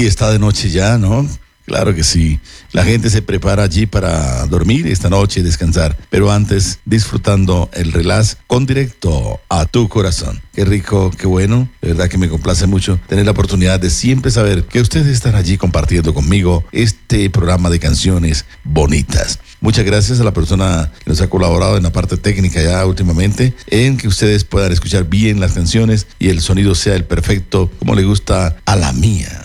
Y está de noche ya, ¿no? Claro que sí. La gente se prepara allí para dormir esta noche y descansar. Pero antes, disfrutando el relax con directo a tu corazón. Qué rico, qué bueno. De verdad que me complace mucho tener la oportunidad de siempre saber que ustedes están allí compartiendo conmigo este programa de canciones bonitas. Muchas gracias a la persona que nos ha colaborado en la parte técnica ya últimamente, en que ustedes puedan escuchar bien las canciones y el sonido sea el perfecto, como le gusta a la mía.